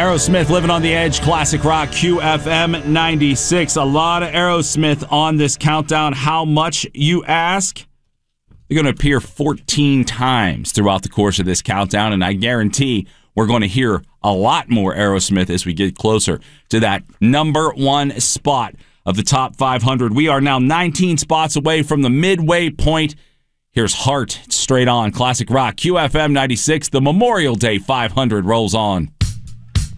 Aerosmith, Living on the Edge, Classic Rock, QFM 96. A lot of Aerosmith on this countdown. How much, you ask? They're going to appear 14 times throughout the course of this countdown, and I guarantee we're going to hear a lot more Aerosmith as we get closer to that number one spot of the top 500. We are now 19 spots away from the midway point. Here's Heart, straight on Classic Rock, QFM 96. The Memorial Day 500 rolls on.